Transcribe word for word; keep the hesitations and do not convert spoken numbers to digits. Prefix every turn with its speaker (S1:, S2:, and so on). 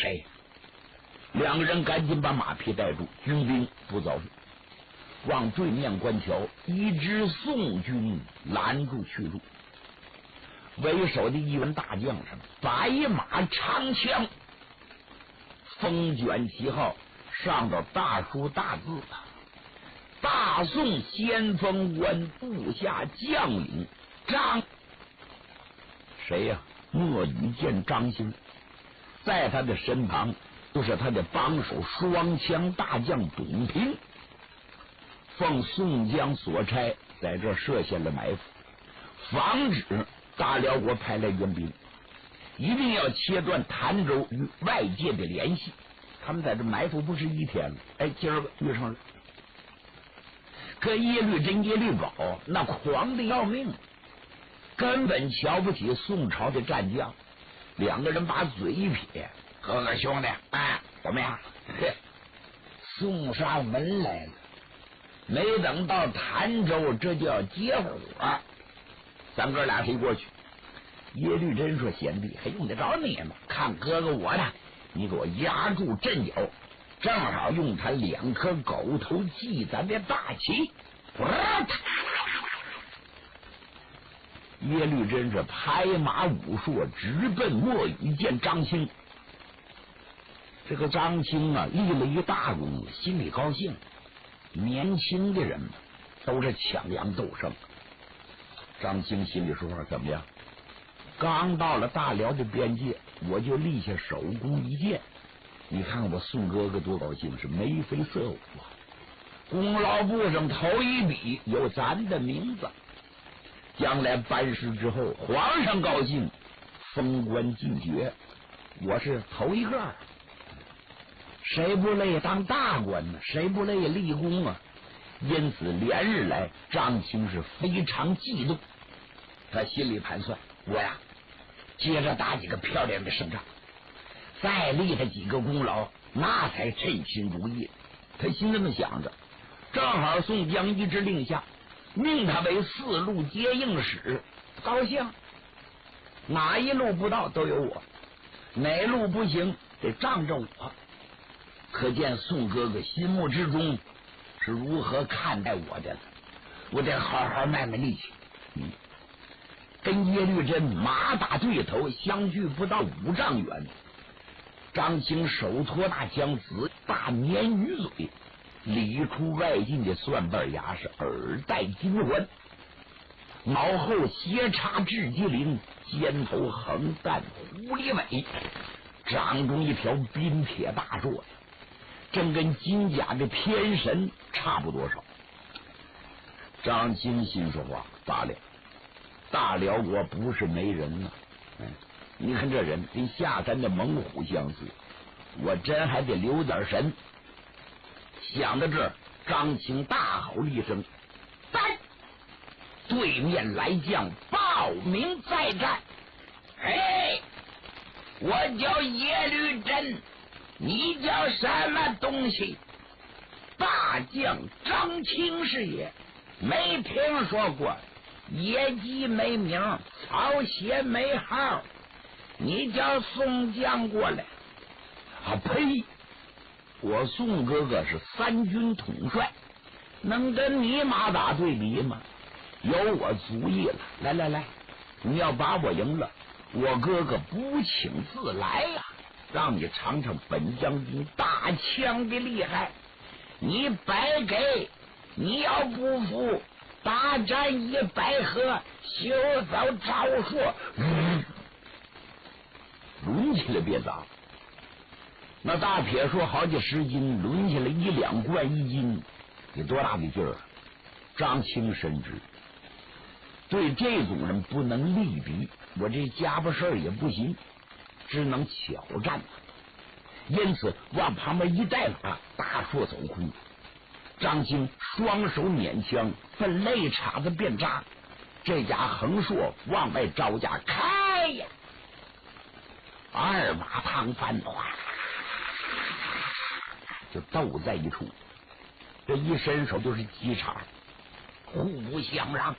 S1: 谁？两个人赶紧把马匹带住，军兵不造反，往对面关桥，一支宋军拦住去路。为首的一员大将上白马长枪，风卷旗号，上到大书大字大宋先锋官部下将领张，谁呀、啊？莫羽见张兴，在他的身旁就是他的帮手双枪大将董平，奉宋江所差，在这设下了埋伏，防止大辽国派来援兵，一定要切断潭州与外界的联系。他们在这埋伏不是一天了，哎，今儿个遇上了。可耶律真、耶律宝那狂的要命，根本瞧不起宋朝的战将。两个人把嘴一撇：“哥哥兄弟，哎，怎么样？嘿，送上门来了。没等到潭州，这就要接火。咱哥俩谁过去？”耶律真说：“贤弟，还用得着你吗？看哥哥我的，你给我压住阵脚，正好用他两颗狗头系咱的大旗。”耶律真是拍马舞槊，直奔莫羽见张兴。这个张兴啊，立了一大功，心里高兴。年轻的人嘛，都是抢阳斗胜。张兴心里说：“怎么样？刚到了大辽的边界，我就立下首功一件。你看我宋哥哥多高兴，是眉飞色舞啊！功劳簿上头一笔有咱的名字。将来班师之后，皇上高兴，封官进爵，我是头一个。谁不累当大官呢？谁不累立功啊？因此连日来，张青是非常激动。他心里盘算：我呀，接着打几个漂亮的胜仗，再立他几个功劳，那才称心如意。他心这么想着。正好宋江一支令下，命他为四路接应使，高兴。哪一路不到都有我，哪路不行得仗着我。可见宋哥哥心目之中是如何看待我的了。我得好好卖卖力气。嗯，跟耶律真马打对头，相距不到五丈远。张兴手托那枪子，大鲶鱼嘴，里出外进的蒜瓣牙是耳带金环，脑后斜插雉鸡翎，肩头横担狐狸尾，掌中一条冰铁大槊，正跟金甲的偏神差不多少。张兴心说话罢了，大辽国不是没人呐、啊嗯，你看这人跟下山的猛虎相似，我真还得留点神。想到这儿，张青大吼一声：“来！”对面来将报名再战。哎，我叫耶律真，你叫什么东西？大将张青是也，没听说过，野鸡没名，草鞋没号。你叫宋江过来。啊呸！我宋哥哥是三军统帅，能跟你马打对比吗？有我主意了。来来来，你要把我赢了，我哥哥不请自来呀、啊，让你尝尝本将军大枪的厉害。你白给，你要不服，大战一百合，休早招说。嗯，抡起来别砸。那大铁说好几十斤，抡起来一两贯一斤，有多大的劲儿？张青深知，对这种人不能力敌，我这家伙事儿也不行，只能挑战他。因此往旁边一带马，大硕走空。张青双手捻枪，奔肋叉子便扎。这家横硕往外招架，开呀！二马趟翻，哗，就斗在一处。这一伸手就是几场，互不相让。